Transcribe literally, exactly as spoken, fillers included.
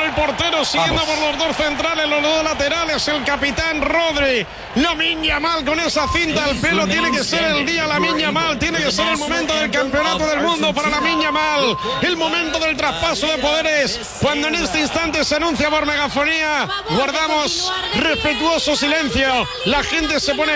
el portero, siguiendo Vamos. por los dos centrales, los dos laterales, el capitán Rodri. Lamine Yamal con esa cinta al pelo, tiene que ser el día Lamine Yamal, tiene que ser el momento del campeonato del mundo para Lamine Yamal, el momento del traspaso de poderes, cuando en este instante se anuncia por megafonía, guardamos respetuoso silencio, la gente se pone